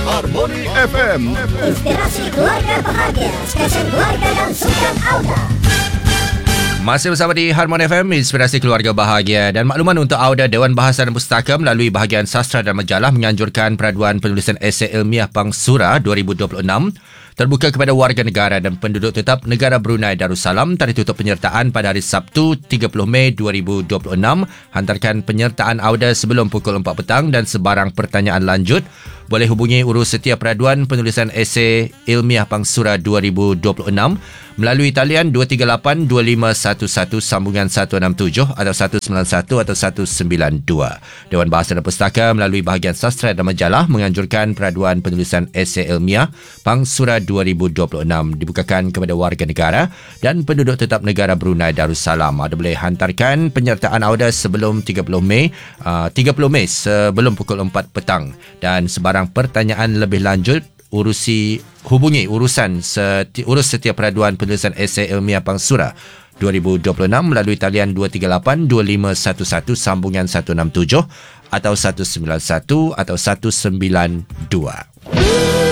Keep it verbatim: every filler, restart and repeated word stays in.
Harmoni F M. Inspirasi keluarga bahagia. Stesen keluarga dan sukan Auda. Masih bersama di Harmoni F M, Inspirasi Keluarga Bahagia. Dan makluman untuk Auda, Dewan Bahasa dan Pustaka melalui bahagian sastra dan majalah menganjurkan peraduan penulisan esei ilmiah Pangsura dua ribu dua puluh enam terbuka kepada warga negara dan penduduk tetap negara Brunei Darussalam. Tarikh tutup penyertaan pada hari Sabtu tiga puluh Mei dua ribu dua puluh enam. Hantarkan penyertaan Auda sebelum pukul empat petang dan sebarang pertanyaan lanjut boleh hubungi urus setia peraduan penulisan esei ilmiah Pangsura dua ribu dua puluh enam melalui talian dua tiga lapan dua lima satu satu sambungan satu enam tujuh atau satu sembilan satu atau satu sembilan dua. Dewan Bahasa dan Pustaka melalui bahagian sastra dan majalah menganjurkan peraduan penulisan esei ilmiah Pangsura dua ribu dua puluh enam dibukakan kepada warga negara dan penduduk tetap negara Brunei Darussalam. Anda boleh hantarkan penyertaan Auda sebelum tiga puluh Mei, uh, tiga puluh Mei sebelum pukul empat petang, dan sebarang pertanyaan lebih lanjut urusi hubungi urusan seti, urus setiap peraduan penulisan esei ilmiah Pangsura dua ribu dua puluh enam melalui talian dua tiga lapan dua lima satu satu sambungan satu enam tujuh atau satu sembilan satu atau satu sembilan dua.